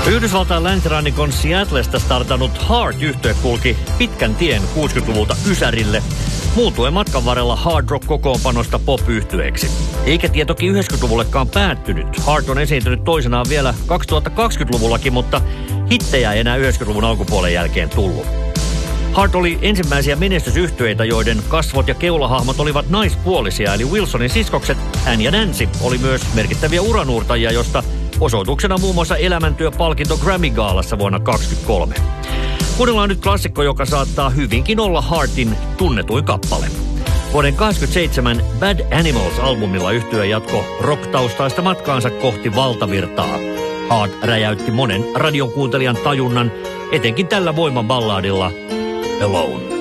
Yhdysvaltain länsirannikon Seattlesta startannut Heart-yhtye kulki pitkän tien 60-luvulta ysärille, muutuen matkan varrella hard rock kokoonpanosta pop-yhtyeeksi. Eikä tie toki 90-luvullekaan päättynyt. Heart on esiintynyt toisenaan vielä 2020-luvullakin, mutta hittejä ei enää 90-luvun alkupuolen jälkeen tullut. Heart oli ensimmäisiä menestysyhtyeitä, joiden kasvot ja keulahahmot olivat naispuolisia, eli Wilsonin siskokset Ann ja Nancy oli myös merkittäviä uranuurtajia, josta osoituksena muun muassa elämäntyöpalkinto Grammy-gaalassa vuonna 2023. Kuunnellaan nyt klassikko, joka saattaa hyvinkin olla Heartin tunnetuin kappale. Vuoden 1987 Bad Animals-albumilla yhtye jatko rock-taustaista matkaansa kohti valtavirtaa. Heart räjäytti monen radiokuuntelijan tajunnan, etenkin tällä voimaballadilla Alone.